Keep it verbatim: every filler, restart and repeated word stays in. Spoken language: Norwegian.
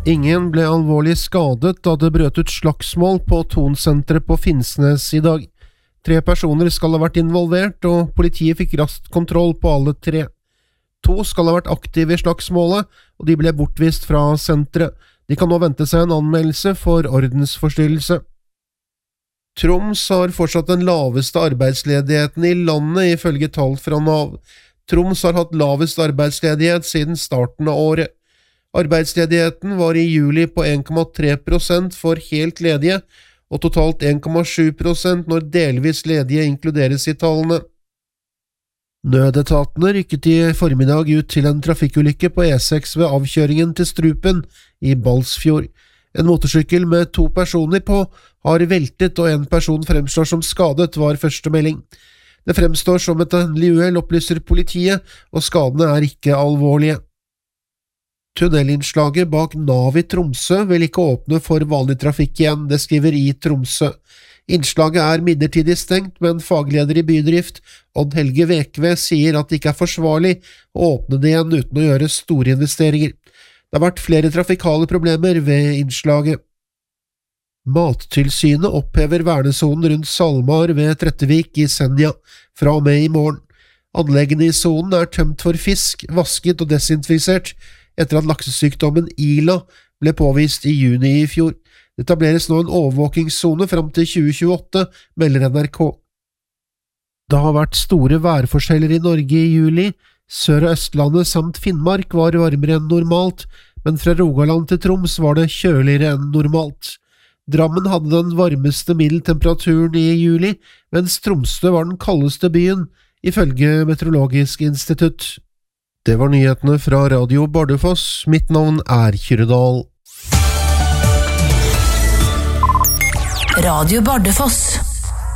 Ingen ble alvorlig skadet da det brøt ut slagsmål på Thon-senteret på Finnsnes i dag. Tre personer skal ha vært involvert, og politiet fikk raskt kontroll på alle tre. To skal ha vært aktive i slagsmålet, og de ble bortvist fra senteret. De kan nå vente seg en anmeldelse for ordensforstyrrelse. Troms har fortsatt den laveste arbeidsledigheten i landet, ifølge tall fra Nav. Troms har hatt lavest arbeidsledighet siden starten av året. Arbeidsledigheten var i juli på en komma tre prosent for helt ledige, og totalt en komma sju prosent når delvis ledige inkluderes i tallene. Nødetatene rykket i formiddag ut til en trafikkulykke på E seks ved avkjøringen til Strupen i Balsfjord. En motorsykkel med to personer på har veltet, og en person fremstår som skadet, var første melding. Det fremstår som et endelig uhell, opplyser politiet, og skadene er ikke alvorlige. Tunnelinnslaget bak Nav i Tromsø vil ikke åpne for vanlig trafikk igjen, det skriver i Tromsø. Innslaget er midlertidig stengt, men fagleder i bydrift, Odd Helge Vekve, sier at det ikke er forsvarlig å åpne det igjen uten å gjøre store investeringer. Det har vært flere trafikale problemer ved innslaget. Mattilsynet opphever vernesonen rundt Salmar ved Trettevik i Senja fra og med i morgen. Anleggene i sonen er tømt for fisk, vasket og desinfisert, etter at laksesykdommen Ila ble påvist i juni i fjor. Det etableres nå en overvåkingszone fram til tjue tjueåtte, melder N R K. Det har vært store værforskjeller i Norge i juli. Sør- og Østlandet samt Finnmark var varmere enn normalt, men fra Rogaland til Troms var det kjøligere enn normalt. Drammen hadde den varmeste middeltemperaturen i juli, mens Tromsø var den kaldeste byen, ifølge Meteorologisk institutt. Det var nyhetene fra Radio Bardufoss. Mitt navn er Kyrre Dahl. Radio Bardufoss.